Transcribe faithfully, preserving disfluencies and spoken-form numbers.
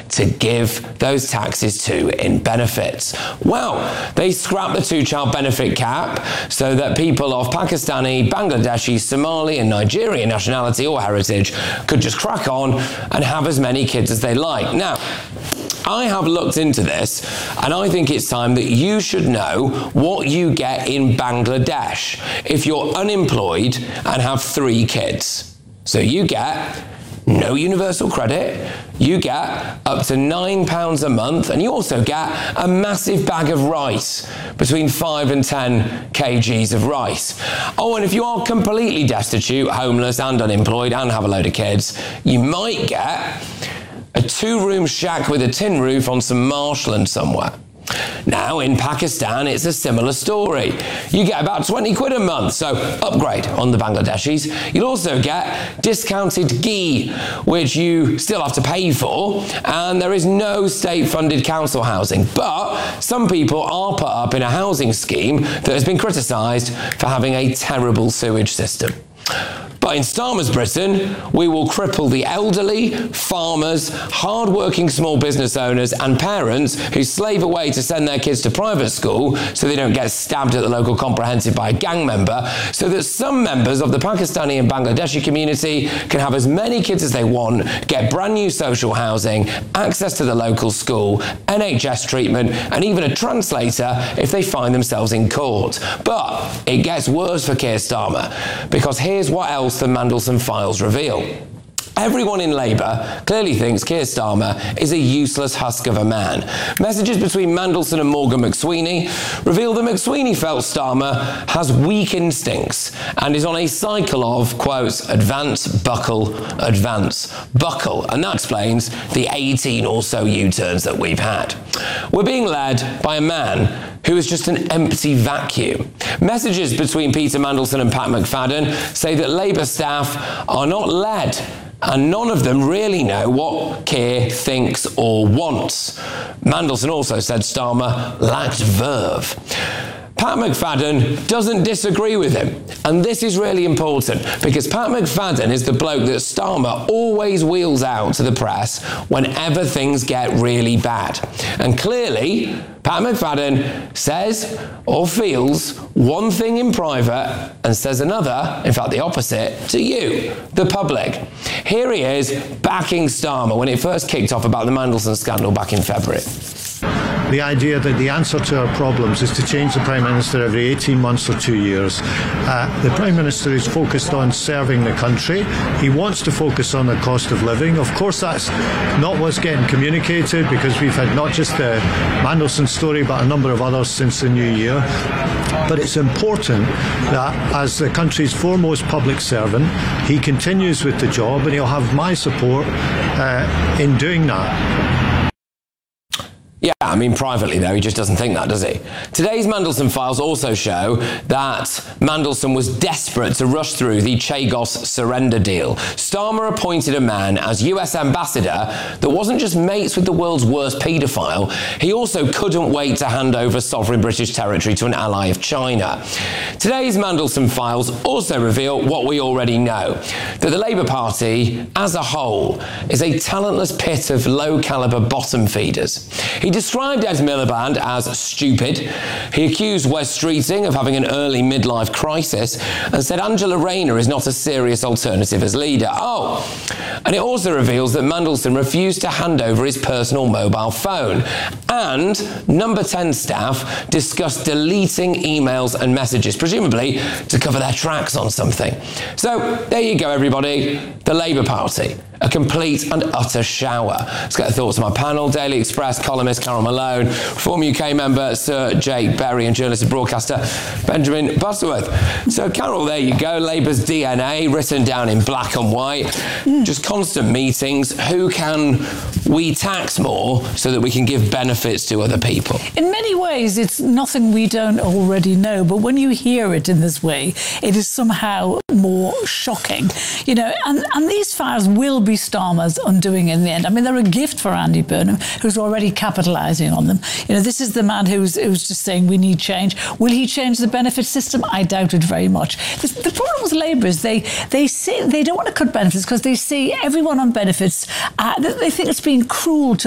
to give those taxes to in benefits? Well, they scrapped the two-child benefit cap so that people of Pakistani, Bangladeshi, Somali and Nigerian nationality or heritage could just crack on and have as many kids as they like. Now, I have looked into this, and I think it's time that you should know what you get in Bangladesh if you're unemployed and have three kids. So you get no universal credit, you get up to nine pounds a month, and you also get a massive bag of rice, between five and ten kilograms of rice. Oh, and if you are completely destitute, homeless and unemployed and have a load of kids, you might get a two-room shack with a tin roof on some marshland somewhere. Now, in Pakistan, it's a similar story. You get about twenty quid a month, so upgrade on the Bangladeshis. You'll also get discounted ghee, which you still have to pay for, and there is no state-funded council housing. But some people are put up in a housing scheme that has been criticised for having a terrible sewage system. But in Starmer's Britain, we will cripple the elderly, farmers, hard-working small business owners and parents who slave away to send their kids to private school so they don't get stabbed at the local comprehensive by a gang member, so that some members of the Pakistani and Bangladeshi community can have as many kids as they want, get brand new social housing, access to the local school, N H S treatment, and even a translator if they find themselves in court. But it gets worse for Keir Starmer, because here's what else the Mandelson files reveal. Everyone in Labour clearly thinks Keir Starmer is a useless husk of a man. Messages between Mandelson and Morgan McSweeney reveal that McSweeney felt Starmer has weak instincts and is on a cycle of, quote, advance, buckle, advance, buckle. And that explains the eighteen or so U-turns that we've had. We're being led by a man who is just an empty vacuum. Messages between Peter Mandelson and Pat McFadden say that Labour staff are not led, and none of them really know what Keir thinks or wants. Mandelson also said Starmer lacked verve. Pat McFadden doesn't disagree with him, and this is really important because Pat McFadden is the bloke that Starmer always wheels out to the press whenever things get really bad. And clearly, Pat McFadden says or feels one thing in private and says another, in fact the opposite, to you, the public. Here he is backing Starmer when it first kicked off about the Mandelson scandal back in February. The idea that the answer to our problems is to change the Prime Minister every eighteen months or two years. Uh, the Prime Minister is focused on serving the country. He wants to focus on the cost of living. Of course, that's not what's getting communicated, because we've had not just the Mandelson story, but a number of others since the new year. But it's important that as the country's foremost public servant, he continues with the job, and he'll have my support uh, in doing that. Yeah, I mean, privately, though, he just doesn't think that, does he? Today's Mandelson files also show that Mandelson was desperate to rush through the Chagos surrender deal. Starmer appointed a man as U S ambassador that wasn't just mates with the world's worst paedophile, he also couldn't wait to hand over sovereign British territory to an ally of China. Today's Mandelson files also reveal what we already know, that the Labour Party, as a whole, is a talentless pit of low-calibre bottom feeders. He described Ed Miliband as stupid. He accused Wes Streeting of having an early midlife crisis and said Angela Rayner is not a serious alternative as leader. Oh, and it also reveals that Mandelson refused to hand over his personal mobile phone. And Number ten staff discussed deleting emails and messages, presumably to cover their tracks on something. So there you go, everybody. The Labour Party. A complete and utter shower. Let's get the thoughts of my panel. Daily Express columnist Carol Malone, former U K member Sir Jake Berry, and journalist and broadcaster Benjamin Butterworth. So Carol, there you go. Labour's D N A written down in black and white. Mm. Just constant meetings. Who can we tax more so that we can give benefits to other people? In many ways, it's nothing we don't already know. But when you hear it in this way, it is somehow more shocking. You know, and, and these files will be Starmer's undoing in the end. I mean, they're a gift for Andy Burnham, who's already capitalising on them. You know, this is the man who's, who's just saying we need change. Will he change the benefit system? I doubt it very much. The, the problem with Labour is they they see they don't want to cut benefits because they see everyone on benefits. Uh, they think it's being cruel to